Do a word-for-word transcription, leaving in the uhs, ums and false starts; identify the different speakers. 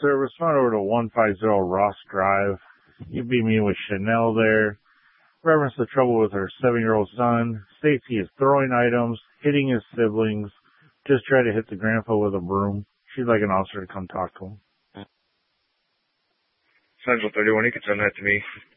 Speaker 1: service, run over to one fifty Ross Drive. You'll be meeting with Chanel there. Reference the trouble with her seven-year-old son. States he is throwing items, hitting his siblings. Just try to hit the grandpa with a broom. She'd like an officer to come talk to him.
Speaker 2: Central thirty-one, you can send that to me.